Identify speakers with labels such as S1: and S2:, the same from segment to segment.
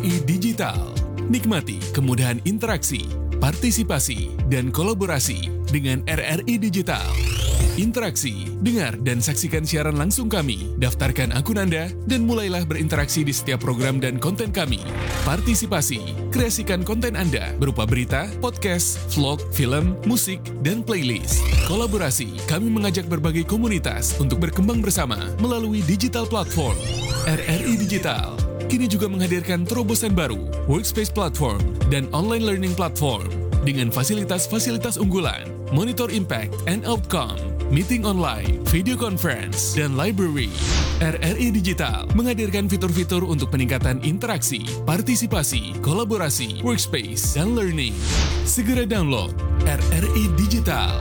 S1: RRI Digital. Nikmati kemudahan interaksi, partisipasi, dan kolaborasi dengan RRI Digital. Interaksi, dengar dan saksikan siaran langsung kami, daftarkan akun Anda, dan mulailah berinteraksi di setiap program dan konten kami. Partisipasi, kreasikan konten Anda berupa berita, podcast, vlog, film, musik, dan playlist. Kolaborasi, kami mengajak berbagai komunitas untuk berkembang bersama melalui digital platform. RRI Digital kini juga menghadirkan terobosan baru, workspace platform, dan online learning platform dengan fasilitas-fasilitas unggulan, monitor impact and outcome, meeting online, video conference, dan library. RRI Digital menghadirkan fitur-fitur untuk peningkatan interaksi, partisipasi, kolaborasi, workspace, dan learning. Segera download RRI Digital.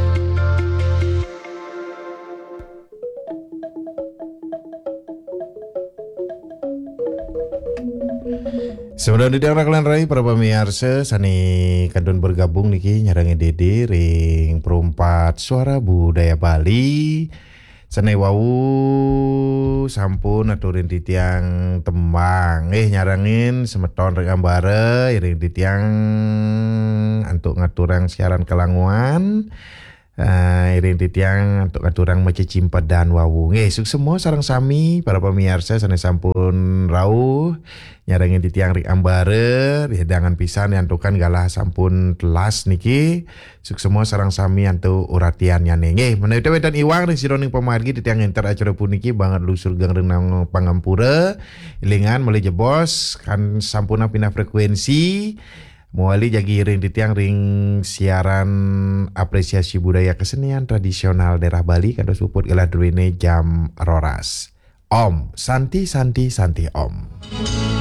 S2: Sebenarnya di orang kalian rai para pemirsa sani kadon bergabung niki nyarangi Dede ring perumpat suara budaya Bali sani wau sampun aturin di tiang tembang nyarangin semeton rekam bare ring di tiang untuk ngaturang siaran kelanguan iring titiang untuk ngaturang macicimpa dan wawu. Suk semua sarang sami para pemirsa sane sampun rauh nyarangin titiang rik ambare hidangan pisan yantukan galah sampun telas niki. Suk semua sarang sami antu uratian nyane. Menawi dan iwang ring sironing pemargi titiang enter acara puniki banget lusur gang renang pangampura ilingan meuli jebos kan sampuna pindah frekuensi. Muali jagi ring titiang ring siaran apresiasi budaya kesenian tradisional daerah Bali kado support gelar duwene jam roras. Om, santi Om.